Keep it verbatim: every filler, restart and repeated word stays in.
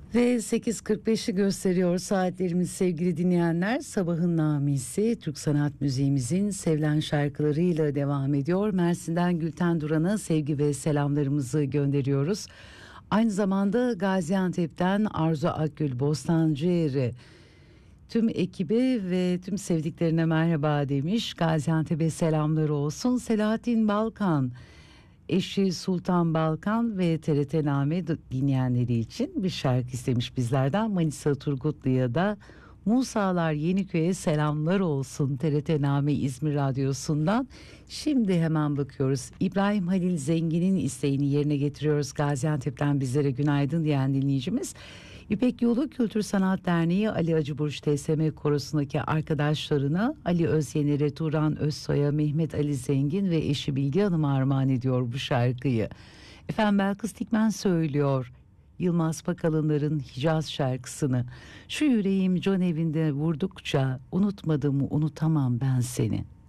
Ve sekiz kırk beşi gösteriyor saatlerimiz sevgili dinleyenler. Sabahın namisi Türk sanat müziğimizin sevilen şarkılarıyla devam ediyor. Mersin'den Gülten Duran'a sevgi ve selamlarımızı gönderiyoruz. Aynı zamanda Gaziantep'ten Arzu Akgül Bostancıer'i tüm ekibi ve tüm sevdiklerine merhaba demiş. Gaziantep'e selamları olsun. Selahattin Balkan, eşi Sultan Balkan ve T R T Name dinleyenleri için bir şarkı istemiş bizlerden. Manisa Turgutlu'ya da Musalar Yeniköy'e selamlar olsun T R T Name İzmir Radyosu'ndan. Şimdi hemen bakıyoruz. İbrahim Halil Zengin'in isteğini yerine getiriyoruz. Gaziantep'ten bizlere günaydın diyen dinleyicimiz. İpek Yolu Kültür Sanat Derneği Ali Acıburç T S M Korosu'ndaki arkadaşlarına, Ali Özyener'e, Turan Özsoy'a, Mehmet Ali Zengin ve eşi Bilge Hanım'a armağan ediyor bu şarkıyı. Efendim Belkıs Dikmen söylüyor Yılmaz Pakalınlar'ın Hicaz şarkısını. Şu yüreğim can evinde vurdukça unutmadım unutamam ben seni.